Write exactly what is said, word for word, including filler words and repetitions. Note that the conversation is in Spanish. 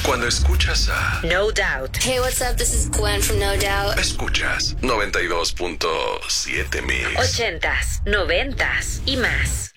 Cuando escuchas a No Doubt. Hey, what's up? This is Gwen from No Doubt. Escuchas noventa y dos punto siete Mix. Ochentas, noventas y más.